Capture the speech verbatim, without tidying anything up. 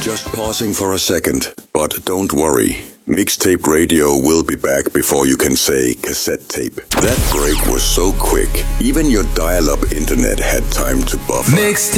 Just pausing for a second, but don't worry. Mixtape Radio will be back before you can say cassette tape. That break was so quick, even your dial-up internet had time to buffer. Mixtape